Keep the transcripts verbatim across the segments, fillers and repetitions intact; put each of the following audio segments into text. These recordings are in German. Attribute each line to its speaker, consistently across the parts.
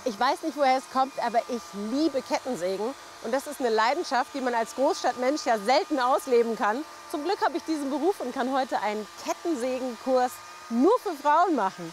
Speaker 1: Ich weiß nicht, woher es kommt, aber ich liebe Kettensägen. Und das ist eine Leidenschaft, die man als Großstadtmensch ja selten ausleben kann. Zum Glück habe ich diesen Beruf und kann heute einen Kettensägenkurs nur für Frauen machen.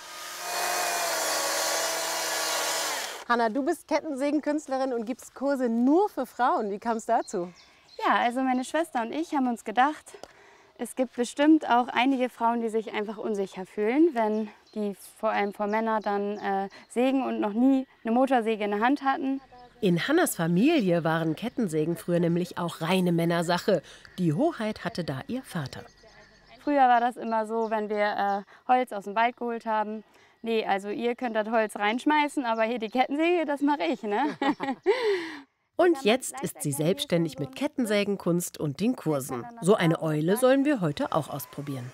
Speaker 1: Hanna, du bist Kettensägenkünstlerin und gibst Kurse nur für Frauen. Wie kam es dazu?
Speaker 2: Ja, also meine Schwester und ich haben uns gedacht, es gibt bestimmt auch einige Frauen, die sich einfach unsicher fühlen, wenn die vor allem vor Männern dann äh, sägen und noch nie eine Motorsäge in der Hand hatten.
Speaker 3: In Hannas Familie waren Kettensägen früher nämlich auch reine Männersache. Die Hoheit hatte da ihr Vater.
Speaker 2: Früher war das immer so, wenn wir äh, Holz aus dem Wald geholt haben. Nee, also ihr könnt das Holz reinschmeißen, aber hier die Kettensäge, das mache ich, ne?
Speaker 3: Und jetzt ist sie selbstständig mit Kettensägenkunst und den Kursen. So eine Eule sollen wir heute auch ausprobieren.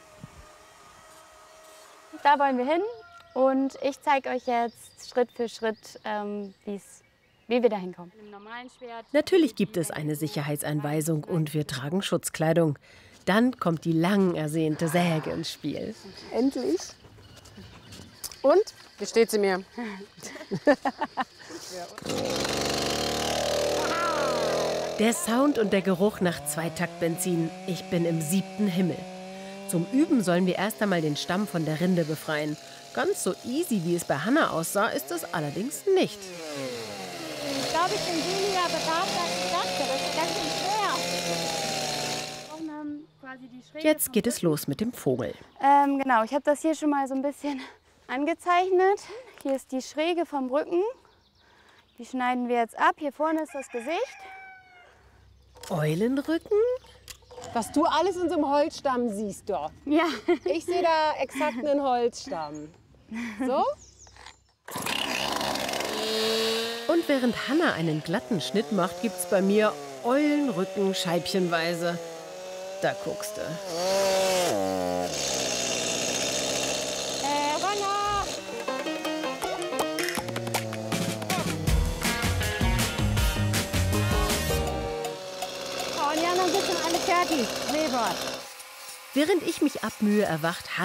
Speaker 2: Da wollen wir hin und ich zeige euch jetzt Schritt für Schritt, ähm, wie's, wie wir da hinkommen.
Speaker 3: Natürlich gibt es eine Sicherheitseinweisung und wir tragen Schutzkleidung. Dann kommt die lang ersehnte Säge ins Spiel.
Speaker 1: Endlich. Und? Wie steht sie mir?
Speaker 3: Der Sound und der Geruch nach Zweitaktbenzin. Ich bin im siebten Himmel. Zum Üben sollen wir erst einmal den Stamm von der Rinde befreien. Ganz so easy, wie es bei Hanna aussah, ist es allerdings nicht.
Speaker 2: Ich glaube, ich bin weniger bedarft, als ich dachte. Das ist ganz schön schwer.
Speaker 3: Jetzt geht es los mit dem Vogel.
Speaker 2: Ähm, genau, ich habe das hier schon mal so ein bisschen angezeichnet. Hier ist die Schräge vom Rücken. Die schneiden wir jetzt ab. Hier vorne ist das Gesicht.
Speaker 3: Eulenrücken?
Speaker 1: Was du alles in so einem Holzstamm siehst, doch.
Speaker 2: Ja.
Speaker 1: Ich sehe da exakt einen Holzstamm. So?
Speaker 3: Und während Hanna einen glatten Schnitt macht, gibt's bei mir Eulenrücken scheibchenweise. Da guckst du.
Speaker 2: Äh, Hanna!
Speaker 1: Oh, und die anderen sind schon alle fertig. Leber.
Speaker 3: Während ich mich abmühe, erwacht